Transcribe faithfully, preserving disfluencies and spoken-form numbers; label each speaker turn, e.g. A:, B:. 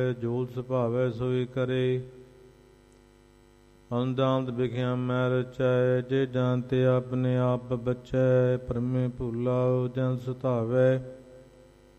A: ਜੋਲ ਸੁਭਾਵੈ ਸੋਈ ਕਰੇ। ਅੰਦਾਂਤ ਵਿਖਿਆ ਮੈਂ ਰਚੈ, ਜੇ ਜਾਣਤੇ ਆਪਣੇ ਆਪ ਬਚੈ। ਪਰਮੇ ਭੂਲਾ ਜਨ ਸੁਧਾਵੈ,